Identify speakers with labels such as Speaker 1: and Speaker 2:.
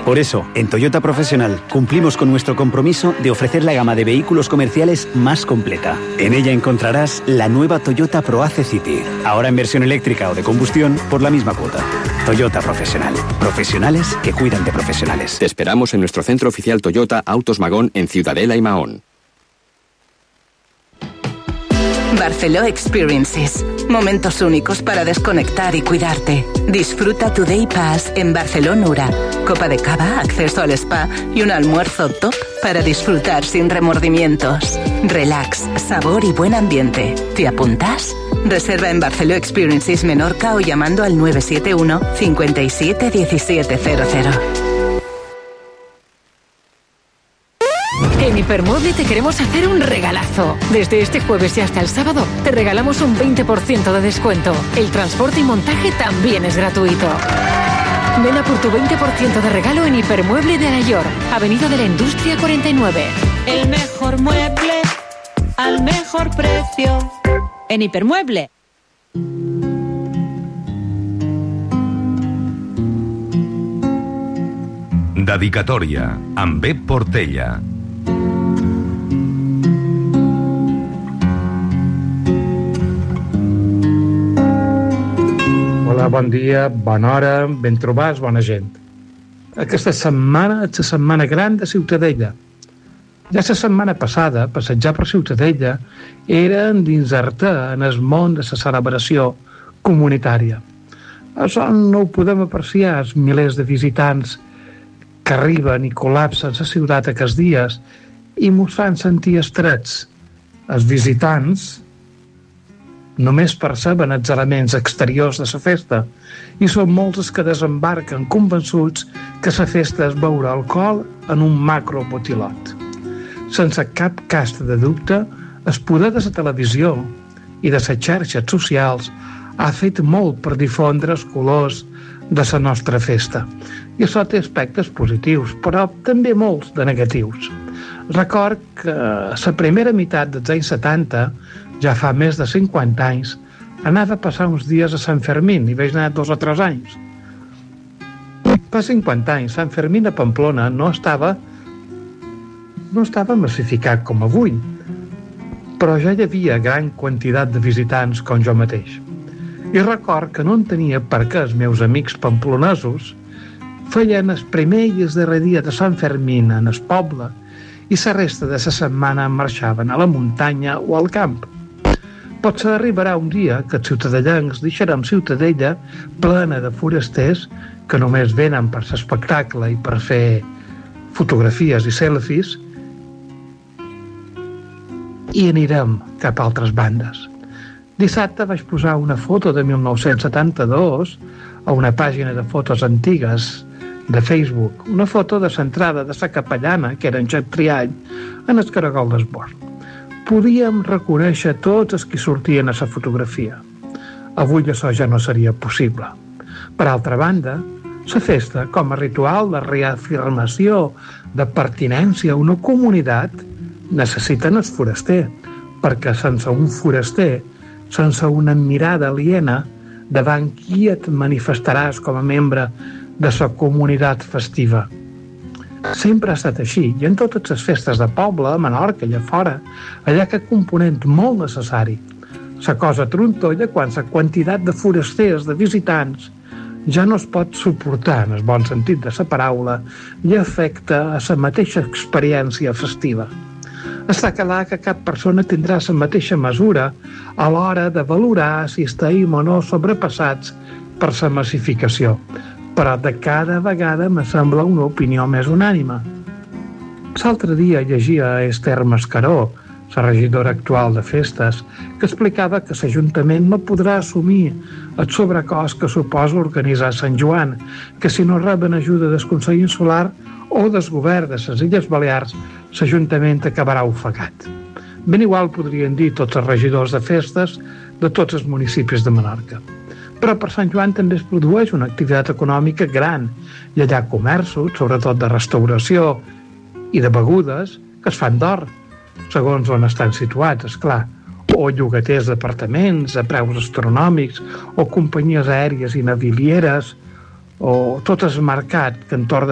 Speaker 1: Por eso, en Toyota Profesional, cumplimos con nuestro compromiso de ofrecer la gama de vehículos comerciales más completa. En ella encontrarás la nueva Toyota ProAce City, ahora en versión eléctrica o de combustión por la misma cuota. Toyota Profesional. Profesionales que cuidan de profesionales.
Speaker 2: Te esperamos en nuestro centro oficial Toyota Autos Magón en Ciudadela y Mahón.
Speaker 3: Barceló Experiences. Momentos únicos para desconectar y cuidarte. Disfruta tu Day Pass en Barceló Nura. Copa de cava, acceso al spa y un almuerzo top para disfrutar sin remordimientos. Relax, sabor y buen ambiente. ¿Te apuntas? Reserva en Barceló Experiences Menorca o llamando al 971 57 1700.
Speaker 4: En Hipermueble te queremos hacer un regalazo. Desde este jueves y hasta el sábado te regalamos un 20% de descuento. El transporte y montaje también es gratuito. Ven a por tu 20% de regalo en Hipermueble de Alayor, Avenida de la Industria 49.
Speaker 5: El mejor mueble al mejor precio. En Hipermueble.
Speaker 6: Dedicatòria amb Pep Portella.
Speaker 7: Hola, bon dia, bona hora, ben trobats, bona gent. Aquesta setmana és la setmana gran de Ciutadella. Ja la setmana passada, passejar per Ciutadella era endinsar-te en el món de la celebració comunitària. Això no ho podem apreciar els milers de visitants que arriben i col·lapsen la ciutat aquests dies i mos fan sentir estrets. Els visitants només perceben els elements exteriors de la festa i són molts els que desembarquen convençuts que la festa és beure alcohol en un macrobotilot. Sense cap casta de dubte, el poder de la televisió i de les xarxes socials ha fet molt per difondre els colors de la nostra festa. I això té aspectes positius, però també molts de negatius. Record que la primera meitat dels anys 70, ja fa més de 50 anys, anava a passar uns dies a Sant Fermín i vaig anar 2 o 3 anys. Fa 50 anys, Sant Fermín a Pamplona no estava massificat com avui, però ja hi havia gran quantitat de visitants com jo mateix. I record que no entenia per què els meus amics pamplonesos feien el primer i el darrer dia de Sant Fermín en el poble i la resta de la setmana marxaven a la muntanya o al camp. Potser arribarà un dia que els ciutadellencs deixarem Ciutadella plena de forasters que només venen per l'espectacle i per fer fotografies i selfies i anirem cap a altres bandes. Dissabte vaig posar una foto de 1972 a una pàgina de fotos antigues de Facebook, una foto de l'entrada de la capellana, que era en Jacques Triall, en el Caragol d'Esbord. Podíem reconèixer tots els que sortien a la fotografia. Avui això ja no seria possible. Per altra banda, la festa, com a ritual de reafirmació de pertinència a una comunitat, necessita el foraster, perquè sense un foraster, sense una mirada aliena, davant qui et manifestaràs com a membre de la comunitat festiva. Sempre ha estat així, i en totes les festes de poble, a Menorca i a fora, allà que component molt necessari. La cosa trontolla quan la quantitat de forasters, de visitants, ja no es pot suportar en el bon sentit de la paraula i afecta a la mateixa experiència festiva. Està clar que cap persona tindrà la mateixa mesura a l'hora de valorar si estem o no sobrepassats per la massificació, però de cada vegada me sembla una opinió més unànime. L'altre dia llegia a Esther Mascaró, la regidora actual de festes, que explicava que l'Ajuntament no podrà assumir el sobrecost que suposa organitzar Sant Joan, que si no reben ajuda del Consell Insular o del govern de les Illes Balears, l'Ajuntament acabarà ofegat. Ben igual podrien dir tots els regidors de festes de tots els municipis de Menorca. Però per Sant Joan també es produeix una activitat econòmica gran i allà comerços, sobretot de restauració i de begudes, que es fan d'or, segons on estan situats, esclar, o llogaters d'apartaments a preus astronòmics, o companyies aèries i navilieres, o tot el mercat que entorn